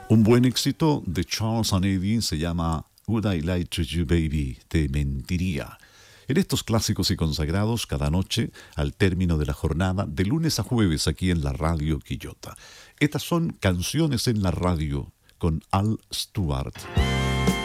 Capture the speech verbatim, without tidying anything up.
Un buen éxito de Charles and Eddie se llama Would I Lie to You Baby, Te mentiría. En estos clásicos y consagrados cada noche al término de la jornada, de lunes a jueves aquí en la radio Quillota. Estas son Canciones en la Radio con Al Stewart.